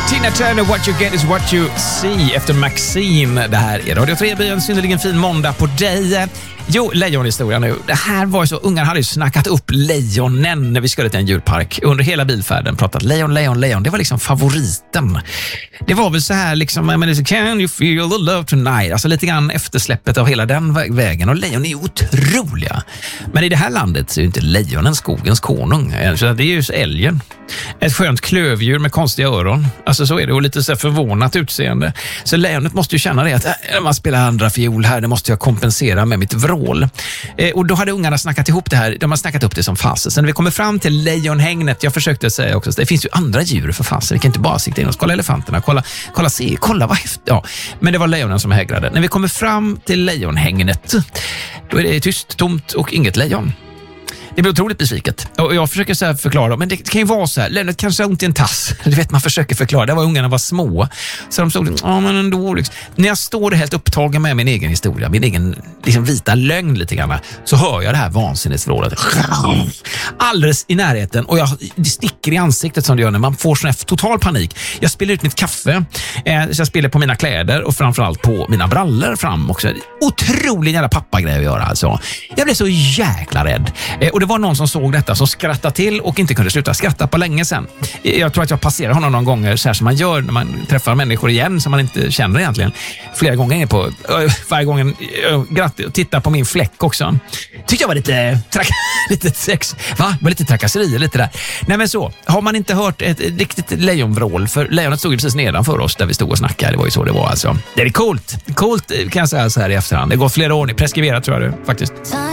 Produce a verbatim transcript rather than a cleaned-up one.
Tina Turner, What You Get Is What You See efter Maxine. Det här är Radio tre, en synnerligen fin måndag på dig. Jo, lejonhistoria nu. Det här var ju så, ungarna hade ju snackat upp lejonen när vi skulle till en djurpark. Under hela bilfärden pratat lejon, lejon, lejon. Det var liksom favoriten. Det var väl så här liksom, I mean, can you feel the love tonight? Alltså lite grann eftersläppet av hela den vä- vägen. Och lejon är otroliga. Men i det här landet så är ju inte lejonen skogens konung. Så det är ju älgen. Ett skönt klövdjur med konstiga öron. Alltså så är det, och lite så här förvånat utseende. Så lejonet måste ju känna det att äh, man spelar andra fiol här, det måste jag kompensera med mitt vrål. Eh, och då hade ungarna snackat ihop det här. De har snackat upp det som fasen. Sen när vi kommer fram till lejonhägnet, jag försökte säga också, det finns ju andra djur för fasen. Vi kan inte bara sikta in oss. Kolla elefanterna, kolla, kolla, se, kolla vad häftigt. Ja, men det var lejonen som hägrade. När vi kommer fram till lejonhägnet, då är det tyst, tomt och inget lejon. Det blir otroligt besviket. Och jag försöker så här förklara, men det kan ju vara så här, lejonet kanske har ont i en tass. Du vet, man försöker förklara. Det var ungarna var små. Så de stod, ja men ändå. Liksom. När jag står helt upptagen med min egen historia, min egen liksom, vita lögn lite grann, så hör jag det här vansinnesvrålet. Alldeles i närheten. Och jag det sticker i ansiktet som det gör när man får sån här total panik. Jag spiller ut mitt kaffe. Eh, så jag spiller på mina kläder och framförallt på mina brallor fram också. Otroligt jävla pappagrej att göra alltså. Jag blev så jäkla rädd. Eh, och det var någon som såg detta som skrattade till och inte kunde sluta skratta på länge sedan. Jag tror att jag passerar honom någon gånger så här som man gör när man träffar människor igen som man inte känner egentligen. Flera gånger är på varje gång grattis och tittar på min fläck också. Tyckte jag var lite track, lite sex. Va? Var lite trakasserier lite där. Nej men så, har man inte hört ett riktigt lejonvrål, för lejonet stod ju precis nedanför oss där vi stod och snackade. Det var ju så det var alltså. Det är coolt. Coolt kan jag säga så här i efterhand. Det går flera år, ni preskriverat tror jag det faktiskt.